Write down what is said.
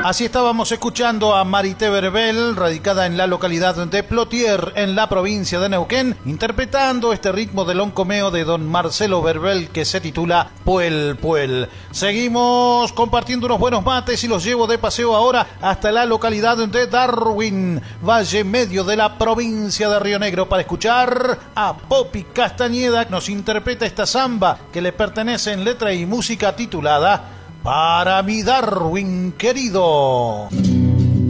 Así estábamos escuchando a Marité Verbel, radicada en la localidad de Plotier, en la provincia de Neuquén, interpretando este ritmo de loncomeo de don Marcelo Verbel que se titula Puel Puel. Seguimos compartiendo unos buenos mates y los llevo de paseo ahora hasta la localidad de Darwin, valle medio de la provincia de Río Negro, para escuchar a Popi Castañeda. Nos interpreta esta samba que le pertenece en letra y música titulada Para mi Darwin querido.